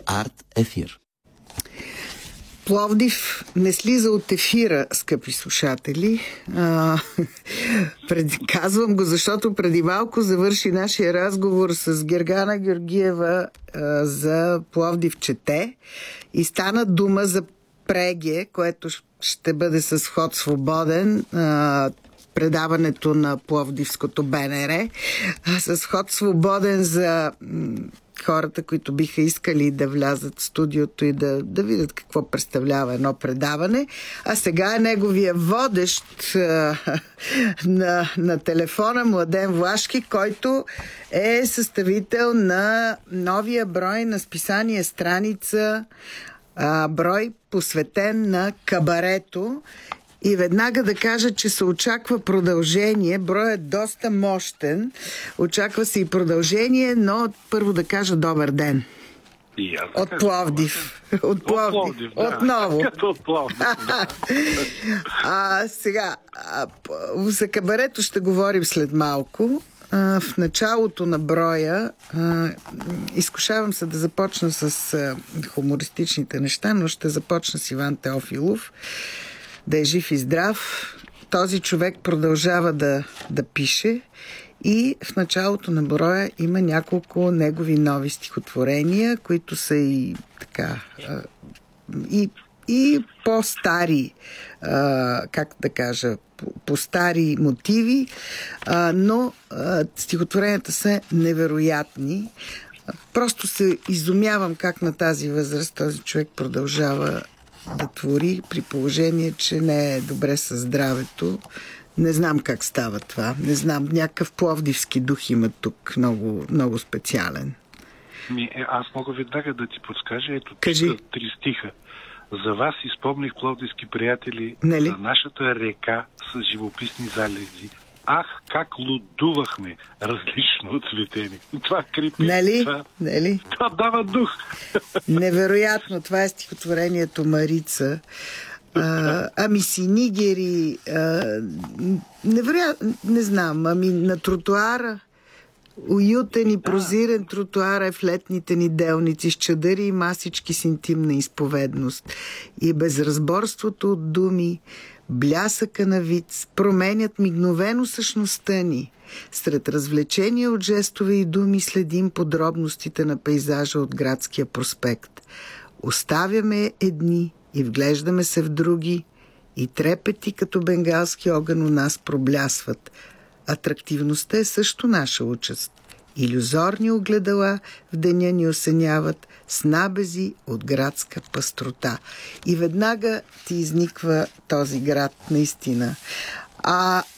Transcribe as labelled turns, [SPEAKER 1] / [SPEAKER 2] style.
[SPEAKER 1] Арт Ефир.
[SPEAKER 2] Пловдив не слиза от ефира, скъпи слушатели. Казвам го, защото преди малко завърши нашия разговор с Гергана Георгиева за Пловдив чете и стана дума за Преге, което ще бъде с вход свободен, предаването на Пловдивското БНР, с вход свободен за хората, които биха искали да влязат в студиото и да видят какво представлява едно предаване. А сега е неговия водещ на телефона Младен Влашки, който е съставител на новия брой на списание Страница, брой посветен на кабарето. И веднага да кажа, че се очаква продължение. Броят е доста мощен. Очаква се и продължение, но първо да кажа добър ден. От Пловдив. От Пловдив. Отново.
[SPEAKER 3] Като от Пловдив.
[SPEAKER 2] Сега, за кабарето ще говорим след малко. В началото на броя изкушавам се да започна с хумористичните неща, но ще започна с Иван Теофилов. Да е жив и здрав. Този човек продължава да пише и в началото на броя има няколко негови нови стихотворения, които са и така и по-стари, как да кажа, по-стари мотиви, но стихотворенията са невероятни. Просто се изумявам как на тази възраст този човек продължава да твори, при положение, че не е добре със здравето. Не знам как става това. Не знам. Някакъв пловдивски дух има тук. Много, много специален.
[SPEAKER 3] Аз мога веднага да ти подскажа. Ето,
[SPEAKER 2] кажи.
[SPEAKER 3] 3 стиха. За вас изпомних, пловдивски приятели,
[SPEAKER 2] нали?
[SPEAKER 3] За нашата река с живописни залези. Ах, как лудувахме, различно от цветени. Това крипи.
[SPEAKER 2] Нали?
[SPEAKER 3] Това дава дух.
[SPEAKER 2] Невероятно. Това е стихотворението Марица. Ами Синигери. Невероятно. Не знам. Ами на тротуара. Уютен и прозирен тротуар е в летните ни делници, с чадъри и масички с интимна изповедност. И безразборството от думи, блясъка на виц, променят мигновено същността ни. Сред развлечения от жестове и думи следим подробностите на пейзажа от градския проспект. Оставяме едни и вглеждаме се в други и трепети като бенгалски огън у нас проблясват. Атрактивността е също наша участ. Илюзорни огледала в деня ни осеняват с набези от градска пъстрота. И веднага ти изниква този град наистина.